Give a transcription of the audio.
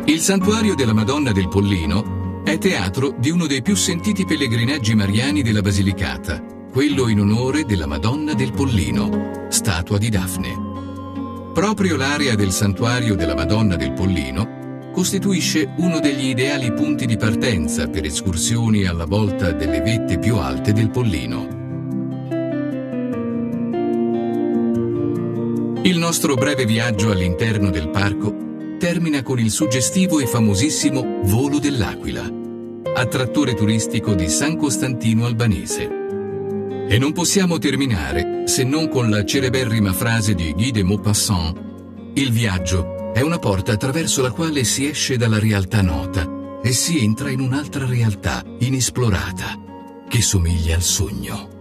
Il santuario della Madonna del Pollino è teatro di uno dei più sentiti pellegrinaggi mariani della Basilicata, quello in onore della Madonna del Pollino, statua di Dafne. Proprio l'area del santuario della Madonna del Pollino costituisce uno degli ideali punti di partenza per escursioni alla volta delle vette più alte del Pollino. Il nostro breve viaggio all'interno del parco termina con il suggestivo e famosissimo Volo dell'Aquila, attrattore turistico di San Costantino Albanese. E non possiamo terminare se non con la celeberrima frase di Guy de Maupassant: il viaggio è una porta attraverso la quale si esce dalla realtà nota e si entra in un'altra realtà inesplorata che somiglia al sogno.